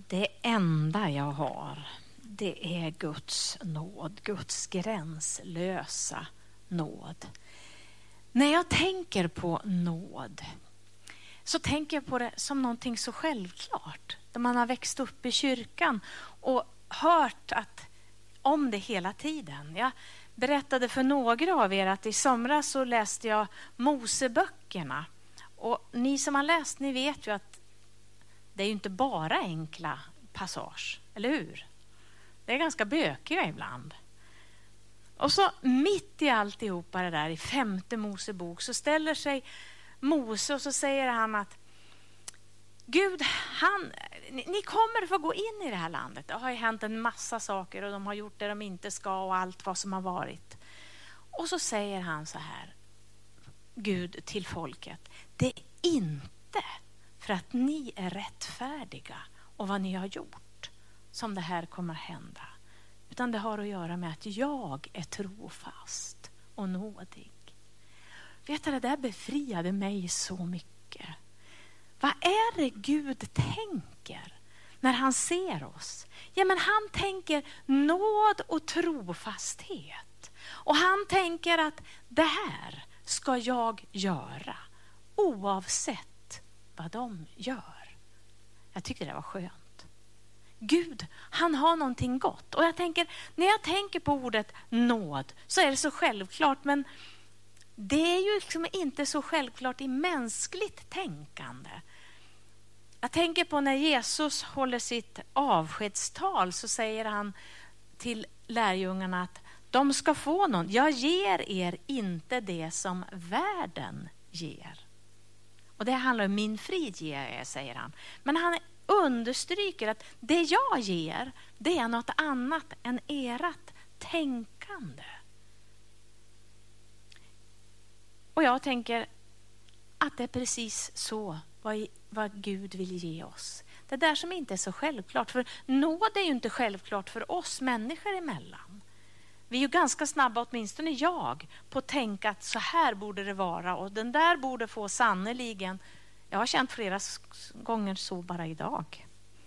Det enda jag har, det är Guds nåd, Guds gränslösa nåd. När jag tänker på nåd så tänker jag på det som någonting så självklart. Där man har växt upp i kyrkan och hört om det hela tiden. Jag berättade för några av er att i somras så läste jag Moseböckerna. Och ni som har läst, ni vet ju att det är ju inte bara enkla passage, eller hur? Det är ganska bökiga ibland. Och så mitt i alltihopa det där i 5:e Mosebok så ställer sig Mose och så säger han att Gud, ni kommer få gå in i det här landet. Det har ju hänt en massa saker och de har gjort det de inte ska och allt vad som har varit. Och så säger han så här, Gud till folket, det är inte för att ni är rättfärdiga och vad ni har gjort som det här kommer hända. Utan det har att göra med att jag är trofast och nådig. Vet du, det där befriade mig så mycket. Vad är det Gud tänker när han ser oss? Ja, men han tänker nåd och trofasthet. Och han tänker att det här ska jag göra oavsett vad de gör. Jag tycker det var skönt. Gud, han har någonting gott. Och jag tänker, när jag tänker på ordet nåd så är det så självklart, men det är ju liksom inte så självklart i mänskligt tänkande. Jag tänker på när Jesus håller sitt avskedstal så säger han till lärjungarna att de ska få någon. Jag ger er inte det som världen ger. Och det handlar om min frid ger er, säger han. Men han understryker att det jag ger, det är något annat än ert tänkande. Och jag tänker att det är precis så vad Gud vill ge oss. Det där som inte är så självklart. För nåd är ju inte självklart för oss människor emellan. Vi är ju ganska snabba, åtminstone jag, på att tänka att så här borde det vara. Och den där borde få sannoliken. Jag har känt flera gånger så bara idag.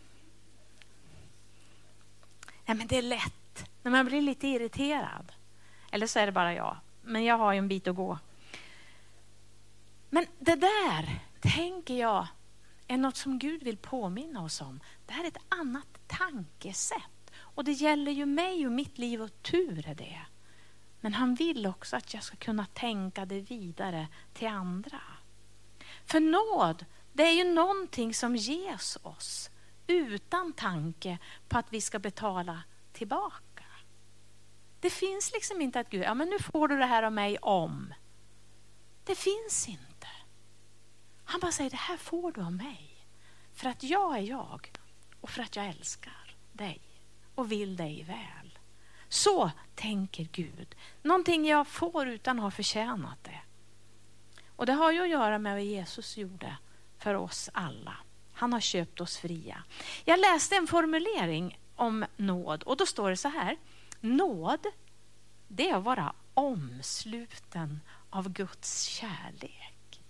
Nej, men det är lätt när man blir lite irriterad. Eller så är det bara jag. Men jag har ju en bit att gå. Men det där tänker jag är något som Gud vill påminna oss om. Det här är ett annat tankesätt. Och det gäller ju mig och mitt liv och tur är det. Men han vill också att jag ska kunna tänka det vidare till andra. För nåd, det är ju någonting som ges oss utan tanke på att vi ska betala tillbaka. Det finns liksom inte att Gud, ja men nu får du det här av mig om. Det finns inte. Han bara säger, det här får du av mig. För att jag är jag och för att jag älskar dig och vill dig väl. Så tänker Gud. Någonting jag får utan att ha förtjänat det. Och det har ju att göra med vad Jesus gjorde för oss alla. Han har köpt oss fria. Jag läste en formulering om nåd och då står det så här. Nåd, det är att vara omsluten av Guds kärlek.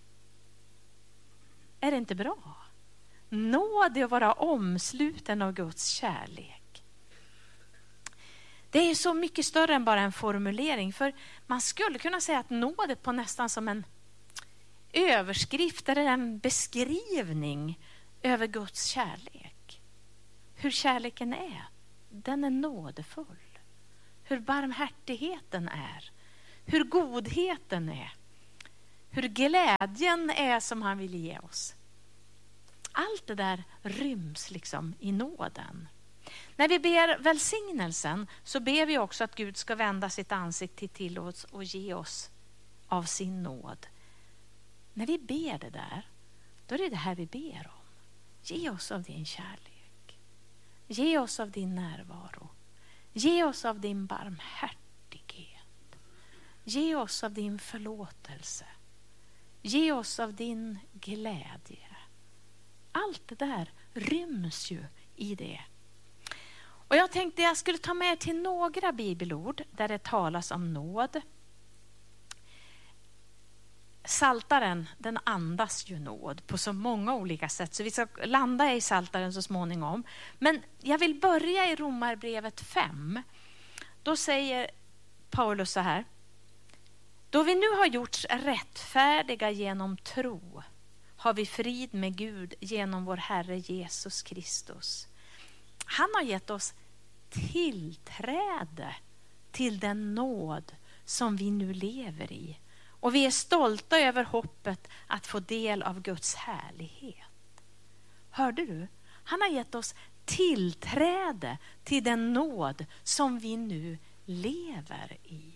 Är det inte bra? Nåd är att vara omsluten av Guds kärlek. Det är så mycket större än bara en formulering. För man skulle kunna säga att nåd är på nästan som en överskrift eller en beskrivning över Guds kärlek. Hur kärleken är. Den är nådefull. Hur barmhärtigheten är. Hur godheten är. Hur glädjen är som han vill ge oss. Allt det där ryms liksom i nåden. När vi ber välsignelsen så ber vi också att Gud ska vända sitt ansikte till oss och ge oss av sin nåd. När vi ber det där, då är det det här vi ber om. Ge oss av din kärlek. Ge oss av din närvaro. Ge oss av din barmhärtighet. Ge oss av din förlåtelse. Ge oss av din glädje. Allt det där ryms ju i det. Och jag tänkte jag skulle ta med till några bibelord där det talas om nåd. Saltaren, den andas ju nåd på så många olika sätt. Så vi ska landa i Saltaren så småningom. Men jag vill börja i Romarbrevet 5. Då säger Paulus så här. Då vi nu har gjorts rättfärdiga genom tro har vi frid med Gud genom vår Herre Jesus Kristus. Han har gett oss tillträde till den nåd som vi nu lever i. Och vi är stolta över hoppet att få del av Guds härlighet. Hörde du? Han har gett oss tillträde till den nåd som vi nu lever i.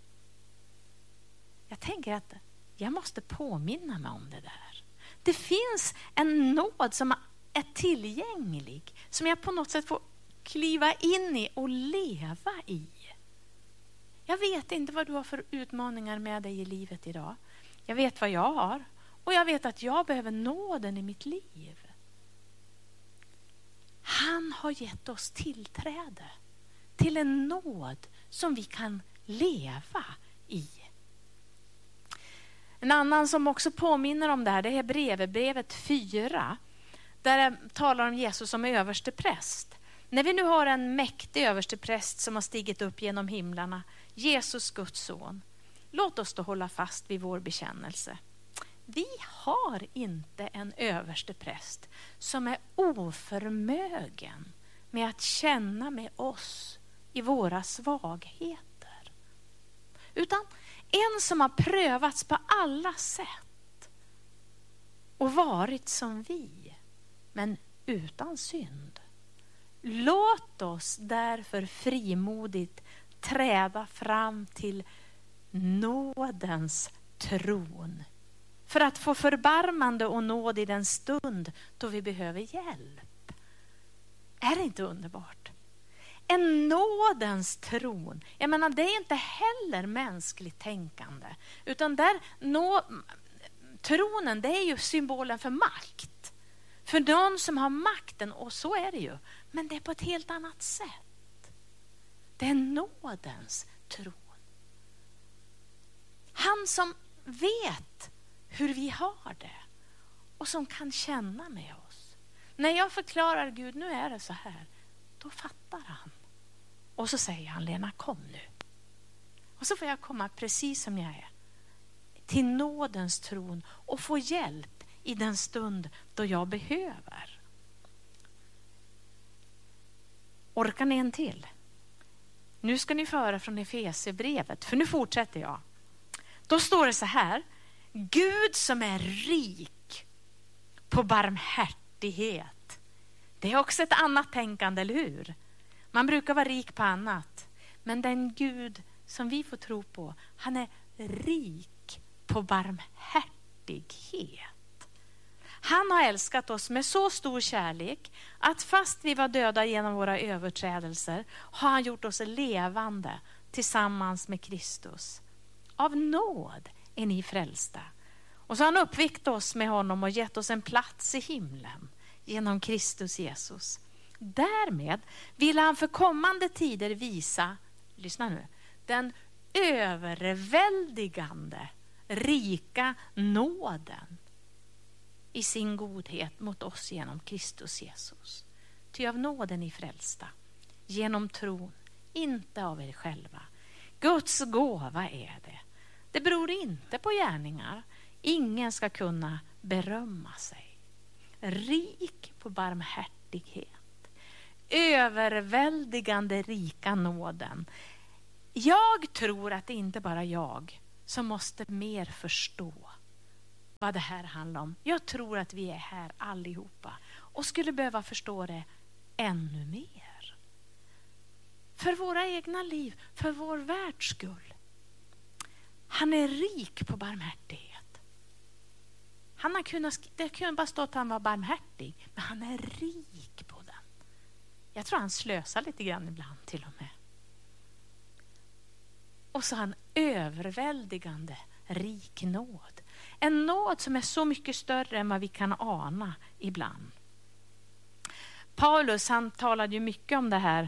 Jag tänker att jag måste påminna mig om det där. Det finns en nåd som är tillgänglig, som jag på något sätt får kliva in i och leva i. Jag vet inte vad du har för utmaningar med dig i livet idag. Jag vet vad jag har. Och jag vet att jag behöver nåden i mitt liv. Han har gett oss tillträde till en nåd som vi kan leva i. En annan som också påminner om det här, det är Hebreerbrevet 4. Där det talar om Jesus som överstepräst. När vi nu har en mäktig överstepräst som har stigit upp genom himlarna, Jesus Guds son, låt oss då hålla fast vid vår bekännelse. Vi har inte en överstepräst som är oförmögen med att känna med oss i våra svagheter. Utan en som har prövats på alla sätt och varit som vi, men utan synd. Låt oss därför frimodigt träda fram till nådens tron för att få förbarmande och nåd i den stund då vi behöver hjälp. Är det inte underbart? En nådens tron. Jag menar, det är inte heller mänskligt tänkande, utan tronen, det är ju symbolen för makt. För någon som har makten, och så är det ju. Men det är på ett helt annat sätt. Det är nådens tron. Han som vet hur vi har det och som kan känna med oss. När jag förklarar Gud, nu är det så här, då fattar han. Och så säger han, Lena, kom nu. Och så får jag komma precis som jag är. Till nådens tron och få hjälp i den stund då jag behöver. Orkar ni en till? Nu ska ni föra från Efesierbrevet, för nu fortsätter jag. Då står det så här. Gud som är rik på barmhärtighet. Det är också ett annat tänkande, eller hur? Man brukar vara rik på annat. Men den Gud som vi får tro på, han är rik på barmhärtighet. Han har älskat oss med så stor kärlek att fast vi var döda genom våra överträdelser har han gjort oss levande tillsammans med Kristus. Av nåd är ni frälsta. Och så har han uppväckt oss med honom och gett oss en plats i himlen genom Kristus Jesus. Därmed vill han för kommande tider visa, lyssna nu, den överväldigande rika nåden i sin godhet mot oss genom Kristus Jesus. Ty av nåden är frälsta, genom tron, inte av er själva. Guds gåva är det. Det beror inte på gärningar. Ingen ska kunna berömma sig. Rik på barmhärtighet. Överväldigande rika nåden. Jag tror att det inte bara jag som måste mer förstå vad det här handlar om. Jag tror att vi är här allihopa och skulle behöva förstå det ännu mer. För våra egna liv, för vår världs skull. Han är rik på barmhärtighet. Det kunde bara stå att han var barmhärtig, men han är rik på den. Jag tror han slösar lite grann ibland till och med. Och så har han överväldigande rik nåd. En nåd som är så mycket större än vad vi kan ana ibland. Paulus, han talade ju mycket om det här.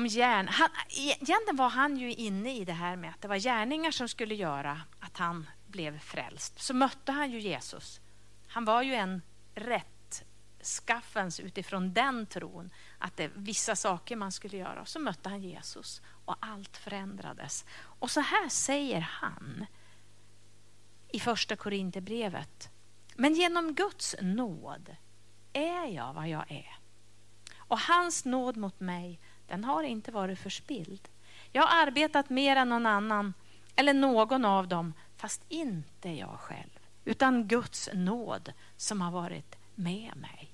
Egentligen var han ju inne i det här med att det var gärningar som skulle göra att han blev frälst så mötte han ju Jesus. Han var ju en rättskaffens utifrån den tron att det vissa saker man skulle göra. Så mötte han Jesus och allt förändrades. Och så här säger han i första Korinthierbrevet: men genom Guds nåd är jag vad jag är. Och hans nåd mot mig, den har inte varit förspild. Jag har arbetat mer än någon annan eller någon av dem, fast inte jag själv, utan Guds nåd som har varit med mig.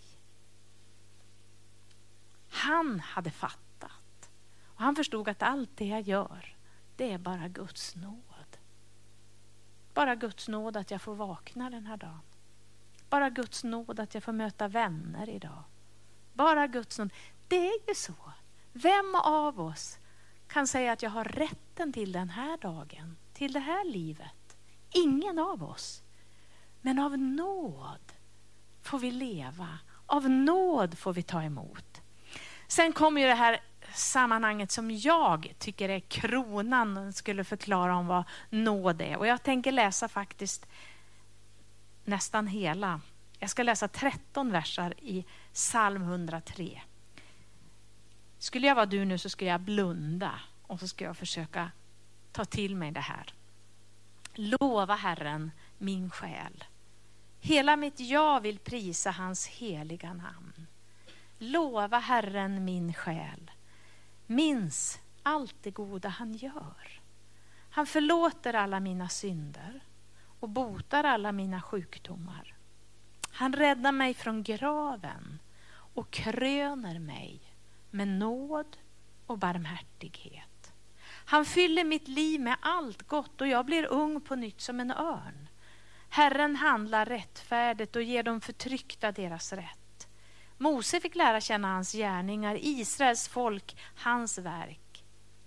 Han hade fattat och han förstod att allt det jag gör, det är bara Guds nåd. Bara Guds nåd att jag får vakna den här dagen. Bara Guds nåd att jag får möta vänner idag. Bara Guds nåd. Det är ju så. Vem av oss kan säga att jag har rätten till den här dagen, till det här livet? Ingen av oss. Men av nåd får vi leva. Av nåd får vi ta emot. Sen kommer ju det här sammanhanget som jag tycker är kronan, skulle förklara om vad nåd är. Och jag tänker läsa faktiskt nästan hela. Jag ska läsa 13 versar i psalm 103. Skulle jag vara du nu så skulle jag blunda och så ska jag försöka ta till mig det här. Lova Herren min själ. Hela mitt jag vill prisa hans heliga namn. Lova Herren min själ. Minns allt det goda han gör. Han förlåter alla mina synder och botar alla mina sjukdomar. Han räddar mig från graven och kröner mig med nåd och barmhärtighet. Han fyller mitt liv med allt gott och jag blir ung på nytt som en örn. Herren handlar rättfärdigt och ger de förtryckta deras rätt. Mose fick lära känna hans gärningar, Israels folk hans verk.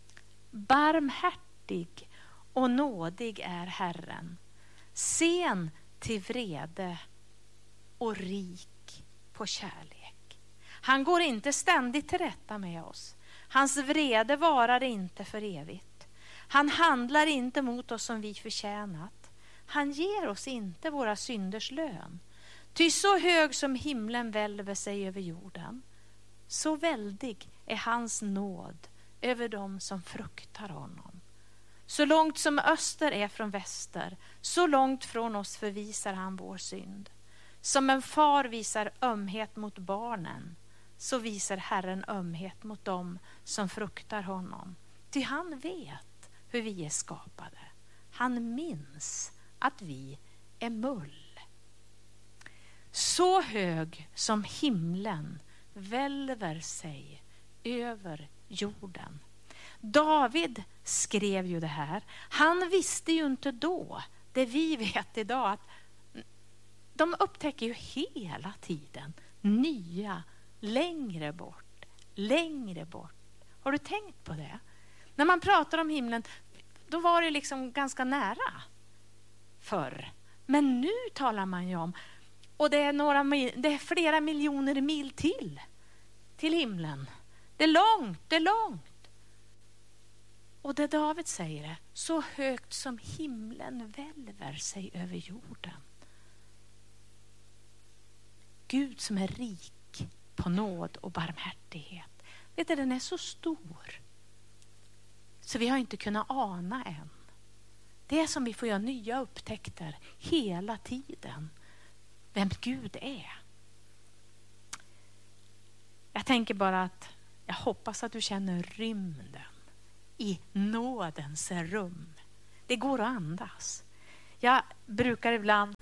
Barmhärtig och nådig är Herren, sen till vrede och rik på kärlek. Han går inte ständigt till rätta med oss. Hans vrede varar inte för evigt. Han handlar inte mot oss som vi förtjänat. Han ger oss inte våra synders lön. Ty så hög som himlen välver sig över jorden, så väldig är hans nåd över dem som fruktar honom. Så långt som öster är från väster, så långt från oss förvisar han vår synd. Som en far visar ömhet mot barnen, så visar Herren ömhet mot dem som fruktar honom. Ty han vet hur vi är skapade. Han minns att vi är mull. Så hög som himlen välver sig över jorden. David skrev ju det här. Han visste ju inte då det vi vet idag, att de upptäcker ju hela tiden nya, längre bort, längre bort. Har du tänkt på det? När man pratar om himlen, då var det liksom ganska nära förr. Men nu talar man ju om, och det är flera miljoner mil till himlen. Det är långt, det är långt. Och det David säger är, så högt som himlen välver sig över jorden. Gud som är rik på nåd och barmhärtighet. Vet du, den är så stor så vi har inte kunnat ana än. Det är som vi får göra nya upptäckter hela tiden. Vem Gud är. Jag tänker bara att jag hoppas att du känner rymden i nådens rum. Det går att andas. Jag brukar ibland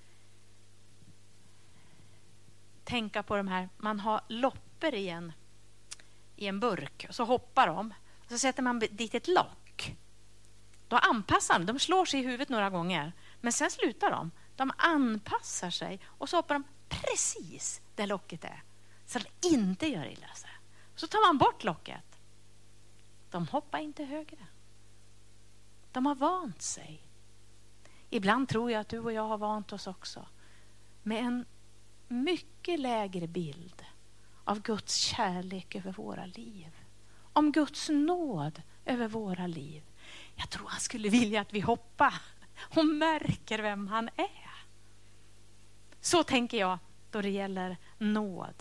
tänka på de här, man har loppor i en burk och så hoppar de och så sätter man dit ett lock. Då anpassar de slår sig i huvudet några gånger, men sen slutar de anpassar sig och så hoppar de precis där locket är så att de inte gör illa sig. Så tar man bort locket. De hoppar inte högre. De har vant sig. Ibland tror jag att du och jag har vant oss också med en mycket lägre bild av Guds kärlek över våra liv. Om Guds nåd över våra liv. Jag tror han skulle vilja att vi hoppar och märker vem han är. Så tänker jag då det gäller nåd.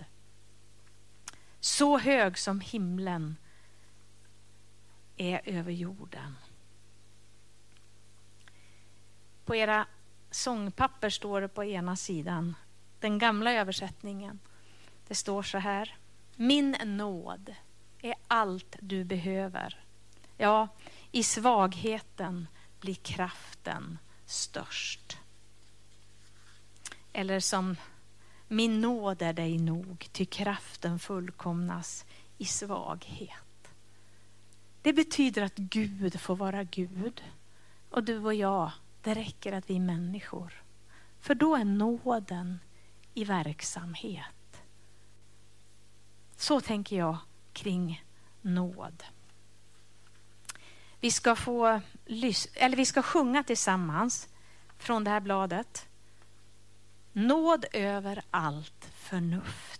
Så hög som himlen är över jorden. På era sångpapper står det på ena sidan, den gamla översättningen. Det står så här: min nåd är allt du behöver. Ja, i svagheten blir kraften störst. Eller som: min nåd är dig nog, ty kraften fullkomnas i svaghet. Det betyder att Gud får vara Gud. Och du och jag, det räcker att vi är människor. För då är nåden i verksamhet. Så tänker jag kring nåd. Vi ska sjunga tillsammans från det här bladet. Nåd över allt förnuft.